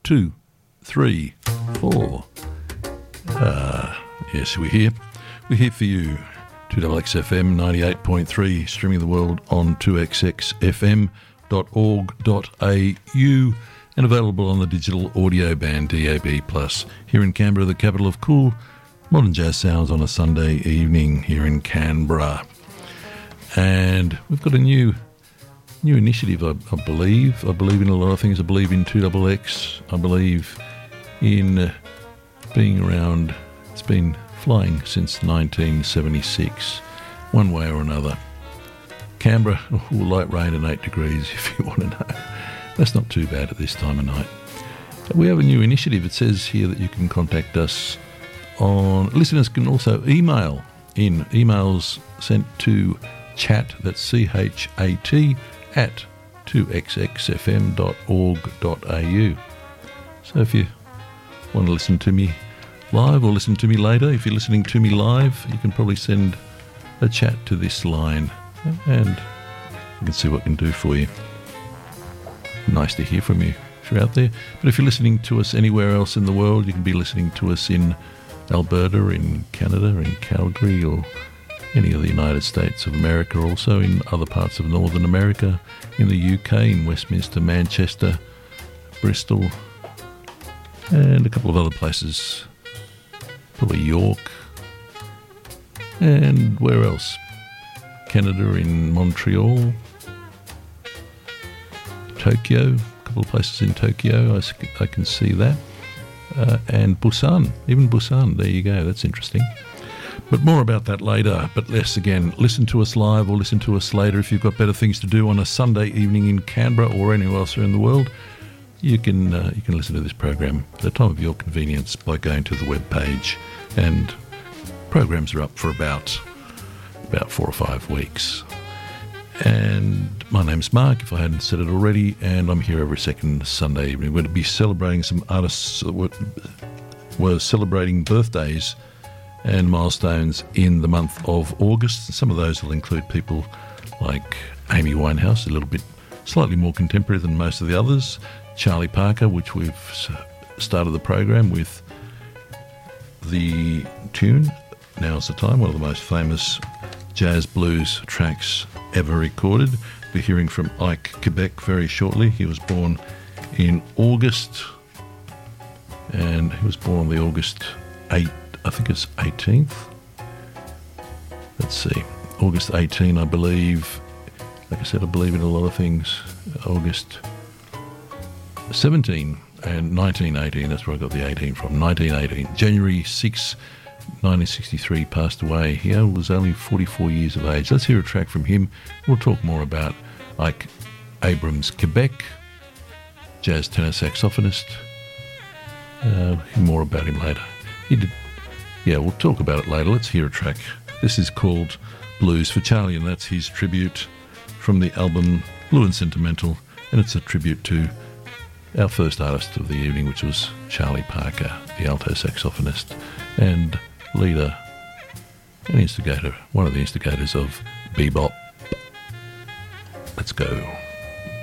2, 3, 4. Yes, we're here. We're here for you. 2XXFM 98.3, streaming the world on 2xxfm.org.au and available on the digital audio band DAB+. Here in Canberra, the capital of cool, modern jazz sounds on a Sunday evening here in Canberra. And we've got a new initiative, I believe. I believe in a lot of things. I believe in 2XX. I believe in being around. It's been flying since 1976, one way or another. Canberra, light rain and 8 degrees, if you want to know. That's not too bad at this time of night. We have a new initiative. It says here that you can contact us on... Listeners can also email in. Emails sent to chat, that's C-H-A-T, at 2xxfm.org.au. So if you want to listen to me live or listen to me later, if you're listening to me live, you can probably send a chat to this line and we can see what we can do for you. Nice to hear from you if you're out there. But if you're listening to us anywhere else in the world, you can be listening to us in Alberta, in Canada, in Calgary, or any of the United States of America, also in other parts of Northern America, in the UK, in Westminster, Manchester, Bristol, and a couple of other places, probably York, and where else? Canada, in Montreal, Tokyo, a couple of places in Tokyo, I can see that, and Busan, even Busan, there you go, that's interesting. But more about that later. But less, again, listen to us live or listen to us later. If you've got better things to do on a Sunday evening in Canberra or anywhere else in the world, you can listen to this program at the time of your convenience by going to the web page. And programs are up for about 4 or 5 weeks. And my name's Mark, if I hadn't said it already, and I'm here every second Sunday evening. We're going to be celebrating some artists that were celebrating birthdays and milestones in the month of August. Some of those will include people like Amy Winehouse, slightly more contemporary than most of the others, Charlie Parker, which we've started the program with the tune Now's the Time, one of the most famous jazz blues tracks ever recorded. We're hearing from Ike Quebec very shortly. He was born in August, and he was born on the August 8th, I think it's 18th. Let's see. August 18, I believe. Like I said, I believe in a lot of things. August 17 and 1918. That's where I got the 18 from. 1918. January 6, 1963, passed away. He was only 44 years of age. Let's hear a track from him. We'll talk more about Ike Abrams Quebec, jazz tenor saxophonist. More about him later. Yeah, we'll talk about it later. Let's hear a track. This is called Blues for Charlie, and that's his tribute from the album Blue and Sentimental, and it's a tribute to our first artist of the evening, which was Charlie Parker, the alto saxophonist and leader and instigator, one of the instigators of bebop. Let's go.